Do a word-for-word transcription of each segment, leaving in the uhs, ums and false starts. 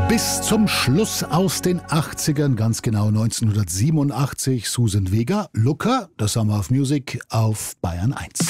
Bis zum Schluss aus den achtzigern, ganz genau neunzehnhundertsiebenundachtzig, Susan Vega, Looker, das Summer of Music auf Bayern eins.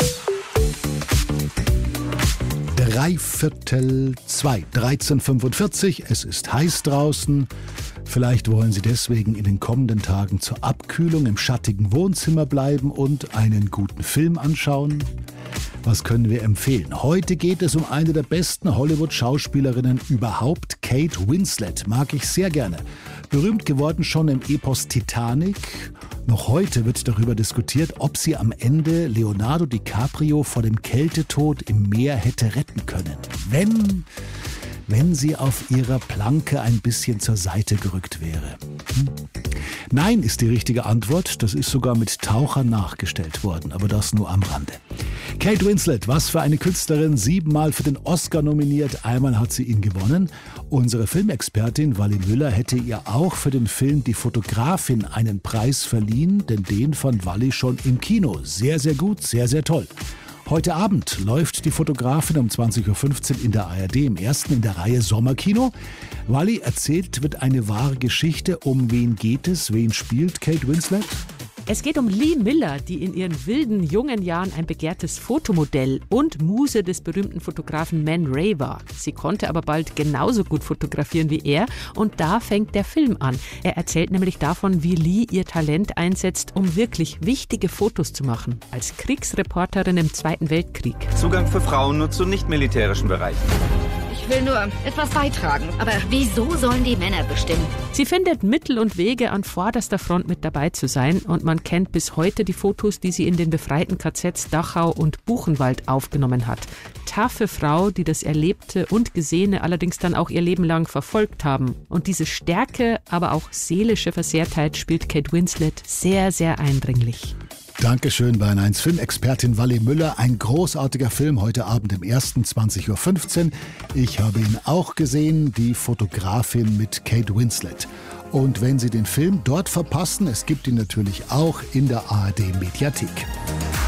Dreiviertel zwei, dreizehn Uhr fünfundvierzig, es ist heiß draußen. Vielleicht wollen Sie deswegen in den kommenden Tagen zur Abkühlung im schattigen Wohnzimmer bleiben und einen guten Film anschauen. Was können wir empfehlen? Heute geht es um eine der besten Hollywood-Schauspielerinnen überhaupt, Kate Winslet. Mag ich sehr gerne. Berühmt geworden schon im Epos Titanic. Noch heute wird darüber diskutiert, ob sie am Ende Leonardo DiCaprio vor dem Kältetod im Meer hätte retten können. Wenn... wenn sie auf ihrer Planke ein bisschen zur Seite gerückt wäre. Hm? Nein ist die richtige Antwort. Das ist sogar mit Tauchern nachgestellt worden, aber das nur am Rande. Kate Winslet, was für eine Künstlerin, siebenmal für den Oscar nominiert, einmal hat sie ihn gewonnen. Unsere Filmexpertin Wally Müller hätte ihr auch für den Film Die Fotografin einen Preis verliehen, denn den fand Wally schon im Kino. Sehr, sehr gut, sehr, sehr toll. Heute Abend läuft Die Fotografin um zwanzig Uhr fünfzehn in der A R D, im ersten in der Reihe Sommerkino. Wally, erzählt wird eine wahre Geschichte. Um wen geht es? Wen spielt Kate Winslet? Es geht um Lee Miller, die in ihren wilden, jungen Jahren ein begehrtes Fotomodell und Muse des berühmten Fotografen Man Ray war. Sie konnte aber bald genauso gut fotografieren wie er und da fängt der Film an. Er erzählt nämlich davon, wie Lee ihr Talent einsetzt, um wirklich wichtige Fotos zu machen. Als Kriegsreporterin im Zweiten Weltkrieg. Zugang für Frauen nur zu nicht-militärischen Bereichen. Ich will nur etwas beitragen. Aber wieso sollen die Männer bestimmen? Sie findet Mittel und Wege, an vorderster Front mit dabei zu sein. Und man kennt bis heute die Fotos, die sie in den befreiten K Zs Dachau und Buchenwald aufgenommen hat. Taffe Frau, die das Erlebte und Gesehene allerdings dann auch ihr Leben lang verfolgt haben. Und diese Stärke, aber auch seelische Versehrtheit spielt Kate Winslet sehr, sehr eindringlich. Dankeschön, Bayern eins Filmexpertin Wally Müller. Ein großartiger Film heute Abend im ersten, zwanzig Uhr fünfzehn. Ich habe ihn auch gesehen, Die Fotografin mit Kate Winslet. Und wenn Sie den Film dort verpassen, es gibt ihn natürlich auch in der A R D Mediathek.